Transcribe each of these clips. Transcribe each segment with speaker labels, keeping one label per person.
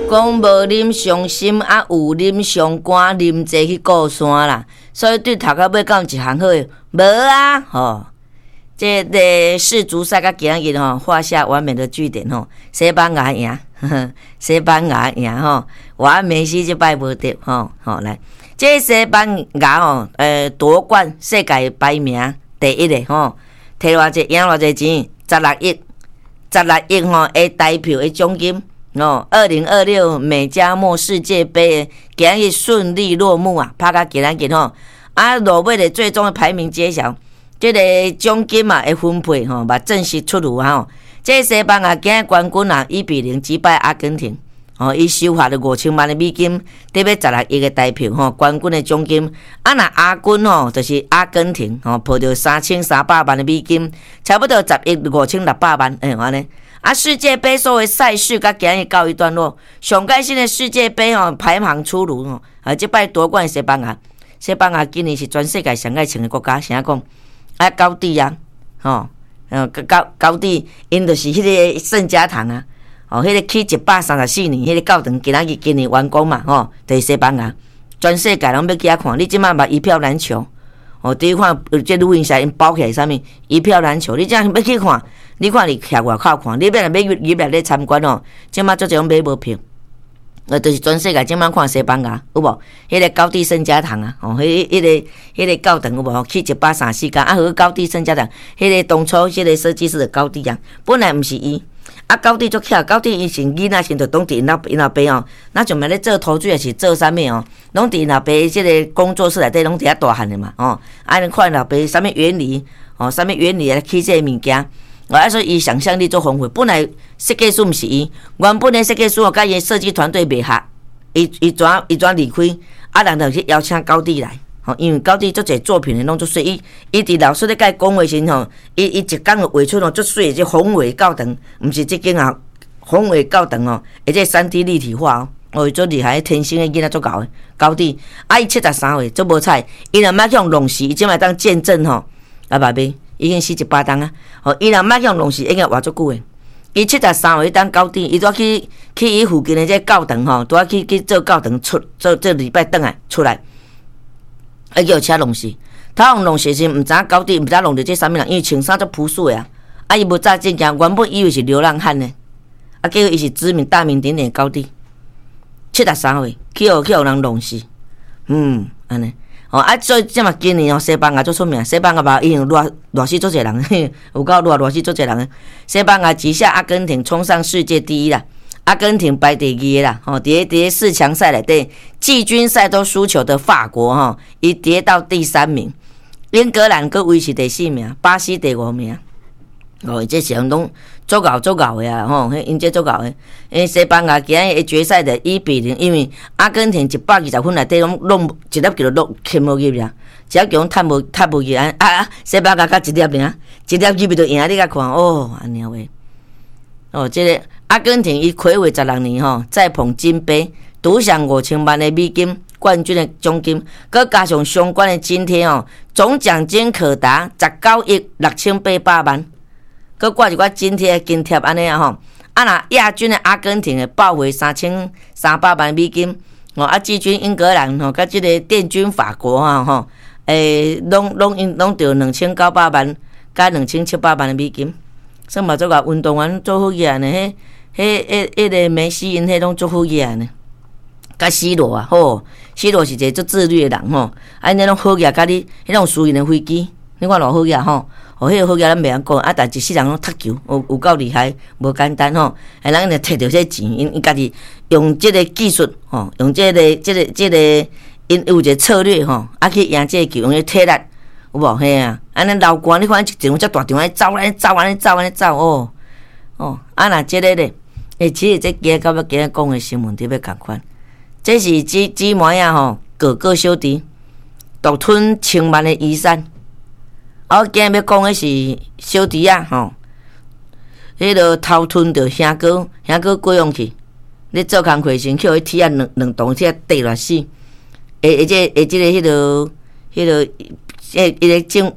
Speaker 1: 讲无啉伤心，啊有啉伤肝，啉济去过山啦。所以对头到尾敢有一项好诶？无啊，吼。这个世足赛甲今日吼画下完美的句点吼，西班牙赢，西班牙赢吼，我梅西这摆无得吼，来，这西班牙吼，夺冠世界排名第一的吼，摕偌济赢偌济钱，16亿吼的台票的奖金。2026美加墨世界杯今日顺利落幕啊！拍到今日吼，落尾的最终的排名揭晓，这个奖金嘛的分配吼，嘛正式出炉吼。这西班牙今日冠军啊，1-0击败阿根廷，伊收获了5000万的美金，得要16亿的台票吼，冠军的奖金。那亚军吼，就是阿根廷吼，抱着3300万的美金，差不多10亿5600万，安尼。世界杯所有赛事甲今日告一段落，上届新的世界杯吼排行出炉吼，这摆夺冠西班牙，西班牙今年是全世界上爱穿的国家，啥讲？高地啊，高地，因就是迄个圣家堂啊，迄个起134年，迄个教堂今年完工嘛，就是西班牙，全世界人要去遐看，你即马嘛一票难求。第一看这录音室因包起来啥物一票难求，你这样要去看，你看你徛外口看，你要来入来咧参观哦，即马做这种买无票，就是全世界即马看西班牙有无？迄个高地圣家堂啊，迄个教堂有无？起134间，好高地圣家堂，迄个当初迄个设计师的高地啊，本来毋是伊。高地足巧，高地以前囡仔先就拢伫因老爸哦，那就嘛咧做投资也是做啥物哦，拢伫因老爸即个工作室内底拢伫遐大汉的嘛你看因老爸啥物原理啥物原理来起这个物件，所以伊想象力足丰富。本来设计师毋是伊，原本的设计师甲伊设计团队袂合，伊怎离开？人就去邀请高地来。因为高地足侪作品拢足水，伊伫老师咧甲伊讲话时吼，伊一讲就画出足水即宏伟教堂，毋是即间宏伟教堂而且3D 立体化伊足厉害，天生的囡仔足够的高地。伊73岁足无彩，伊若莫去用弄死，伊即摆当见证爸爸已经48档啊！伊若莫去用弄死，应该活足久的。伊73岁当高地，伊拄去伊附近的这教堂拄去做教堂做礼拜转来出来。叫有车弄死，他用弄死是毋知影高地，毋知影弄着这啥物人，因为穿衫足朴素的伊无早正经，原本以为是流浪汉呢，结果伊是知名大名鼎鼎的高地，73岁去互人弄死，安尼，所以即嘛今年西班牙足出名，西班牙嘛已经热死足侪人，有够热死足侪人，西班牙击下阿根廷，冲上世界第一啦。阿根廷排第2啦，伫4强赛内底，季军赛都输球的法国伊跌到第3名，英格兰阁维持第4名，巴西第5名。这是人拢足够的啊，因这足够的。因西班牙今日决赛的1-0，因为阿根廷120分内底拢一粒球都捡无入啦，一粒球拢踢无入西班牙甲1粒尔，1粒入就赢，你甲看安尼话。这个阿根廷伊睽违16年再捧金杯，独享5000万的美金冠军的奖金，佮加上相关的津贴总奖金可达19亿6800万，佮挂一寡津贴安尼若亚军的阿根廷报回3300万美金，季军英格兰佮这个殿军法国拢得2900万加2700万的美金。算嘛做个运动员做好嘢呢？迄个梅西因迄拢做好嘢呢？甲 C 罗啊，C 罗是一个足自律的人因拢好嘢，甲你迄种私人的飞机，你看偌好嘢迄个好嘢咱袂晓讲，但一世人拢踢球，有够厉害，无简单人就摕到这钱，因家己用这个技术用这个因有一个策略去赢这个球，用个体力。有无嘿啊？安尼老官，你看一场遮大场，走，若这个咧，其实这今日讲的新闻特别共款，这是姊妹啊哥哥小弟独吞1000万的遗产。今日要讲的是小弟啊迄个偷吞着兄哥过用去，你做工课时去铁啊两栋铁地落死，这个迄个。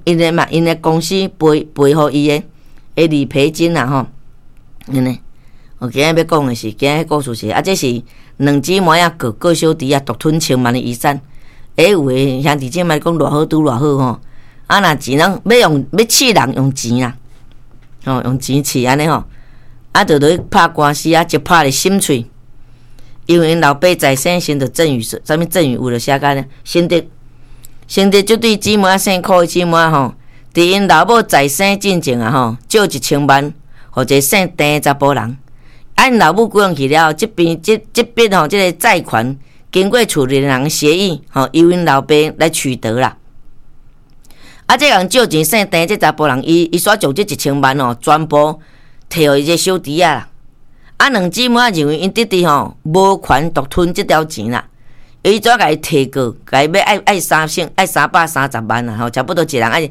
Speaker 1: 因的公司赔互伊的理赔金啦安尼今日要讲的是，今日故事是这是两姊妹各小弟独吞千万的遗产。有诶兄弟姐妹讲偌好拄偌好吼，若钱人要饲人用钱啦，用钱饲安尼吼，就落去拍官司一拍咧心碎。因为因老爸在生先着赠与，啥物赠与有着写甲呢？先得即对姊妹辛苦的姊妹吼，伫因老母在生进前借1000万，互一个姓陈的查甫人。因老母过去了后，这笔这个债权经过厝里人协议由因老爸来取得啦。这人借钱姓陈这查甫人，伊煞将这1000万全部摕互伊这小弟啦。两姊妹认为因弟弟无权独吞这条钱啦，伊怎甲伊提过，甲伊要爱330万啦，差不多一人爱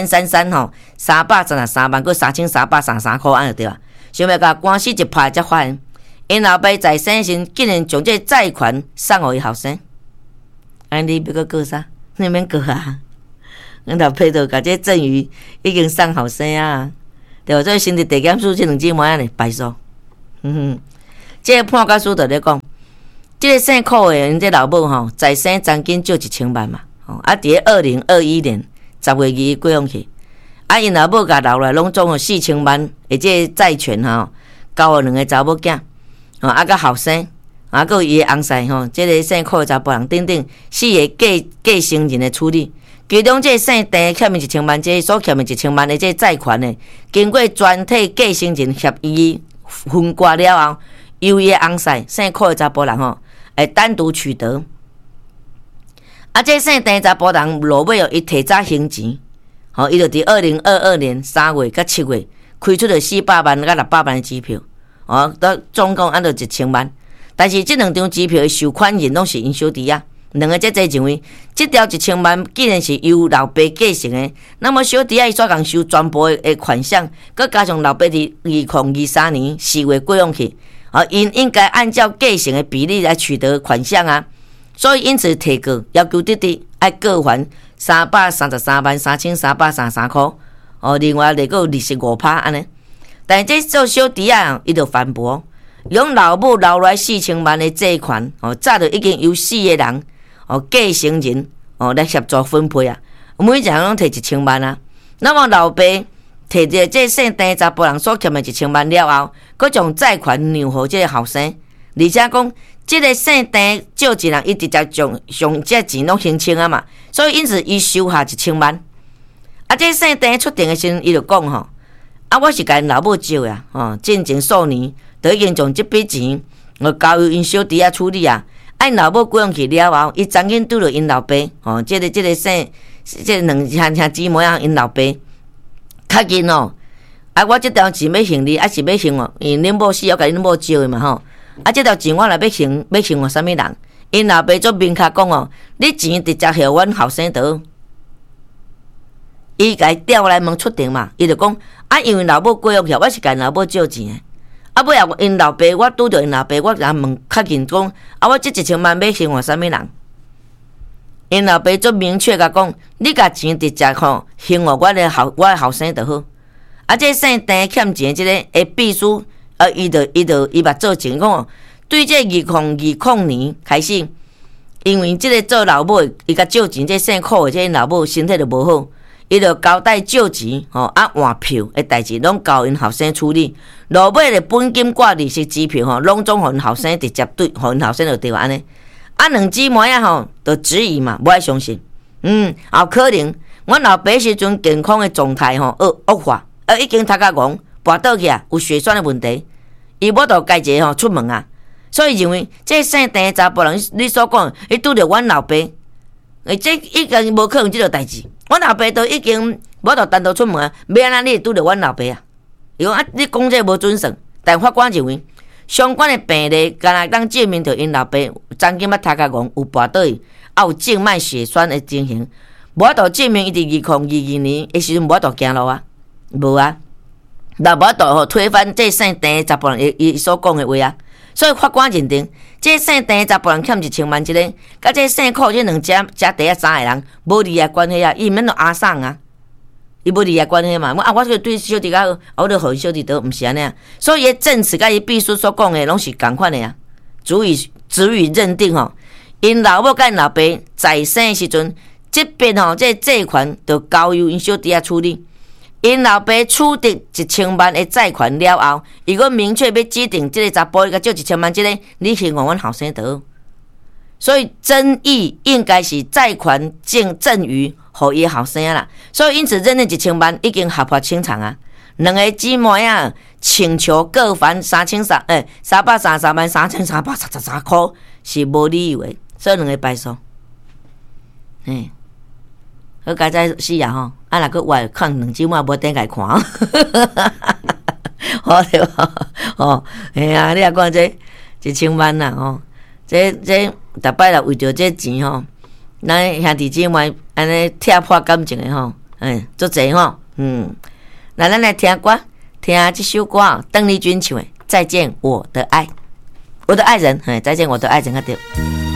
Speaker 1: 333万，佮3333块安就对啦。想要甲官司一拍才发现，因老爸在生时竟然将这债权送互伊后生。你要佮告啥？你免告啊！阮老爸就甲这赠与已经送后生啊，对，所以身体地检署这两姊妹咧败诉。这个判决书就咧讲，这个姓苦的因这老母在生曾经借1000万嘛，伫2021年10月2日过往去，因老母甲留来拢总有4000万的这个债权交互两个查某囝，甲后生，佮有伊的翁婿这个姓苦的查甫人等等4个继承人的处理。其中这姓陈欠伊1000万，这所欠伊1000万的这债权呢，经过全体继承人协议分割了后，由伊的翁婿姓苦的查甫人会单独取得。这姓陈查甫人落尾伊提早还钱，伊就伫2022年3月甲7月开出了400万甲600万的支票，总共按照1000万。但是这两张支票的收款人拢是因小弟啊。两个这认为，这条1000万既然是由老爸继承的，那么小弟伊所共收全部的款项，佮加上老爸伫2023年4月过往去，因应该按照继承的比例来取得款项啊。所以因此提告要求弟弟爱各还333万3333块，另外再个25%安尼。但是这做小弟伊就反驳，用老母留来4000万的债权，早就已经由4个人。继承人来协助分配啊，每一人拢摕1000万啊。那么老爸摕着这姓陈查甫人所欠的1000万了后，佮将债权让互这个后生，而且讲这个姓陈借钱人伊直接将这钱拢还清啊嘛，所以因此伊收下1000万。这姓陈出庭的时阵，伊就讲我是甲因老母借啊，进前数年就已经将这笔钱交由因小弟处理啊。因老母过往去了后，伊曾经拄着因老爸，这个这两兄姊妹因老爸较紧我这条钱要还你，是要还因恁某死要甲恁某借的嘛这条钱我来要还我啥物人？因老爸做明确讲你钱直接还阮后生倒。伊甲伊调来问出庭嘛，伊就讲因为老母过往去，我是甲因老母借钱的。尾后因老爸，我拄着因老爸，我甲问较紧讲，我这1000万要还我啥物人？因老爸做明确甲讲，你甲钱直接还我的后生就好。这姓陈欠钱这个秘书，伊捌做证讲，对这2020年开始，因为这个做老母，伊甲借钱，这姓苦的这老母身体就无好。伊就交代借钱换票的代志，拢交因后生处理。落尾的本金挂利息支票拢总互因后生直接对，互因后生就对安尼。两姊妹就质疑嘛，无爱相信。后可能阮老爸时阵健康的状态恶化，已经头壳戆，跋倒去有血栓的问题。伊无到家己出门啊，所以认为这姓陈的查甫人，你所讲，伊拄着阮老爸，这已经无可能这个代志。阮老爸都已经无到单独出门啊，要安怎你会拄着阮老爸啊？伊讲你讲这无准算，但法官认为相关的病例，敢若当证明着因老爸曾经头壳戆，有跋倒去，有静脉血栓的情形，无法度证明伊伫2022年的时阵无法度行路啊，无啊，那无法度推翻这姓陈的查甫人伊所讲的话啊。所以法官认定，这姓陈的查甫人欠1000万这个，甲这姓苦这两家第3个人无利害关系啊，伊免着阿送啊。 伊要离啊关系嘛，我就对小弟较好，我就互小弟得，毋是安尼啊。所以伊证词甲伊秘书所讲的拢是共款的啊，足以认定吼，因老母甲因老爸在生的时阵，这边吼这债权就交由因小弟啊处理。因老爸取得1000万的债权了后，伊个明确要指定这个查甫甲借1000万，这个你去还阮后生得。所以争议应该是债权赠予予伊后生啦，所以因此认定1000万已经合法清偿啊。两个姊妹啊，请求各还333万3333块是无理由的，所以两个败诉。好佳哉死啊吼！啊，若个活看2姊妹无顶家看，好对吧？哦，啊，你也讲这1000万啦吼，这逐摆啦为着这钱吼，咱兄弟姊妹安尼拆破感情的吼，足济吼，那咱来听歌，听这首歌，邓丽君唱的《再见我的爱》，我的爱人，再见我的爱人，啊对。